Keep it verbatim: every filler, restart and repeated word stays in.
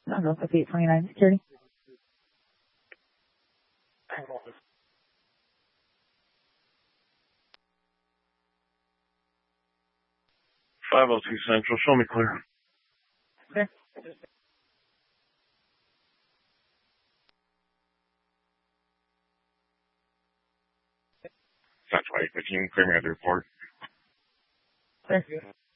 I'll go with eight twenty-nine security. five oh two Central, show me clear. Okay. That's right, but you can clear me at the report. Clear.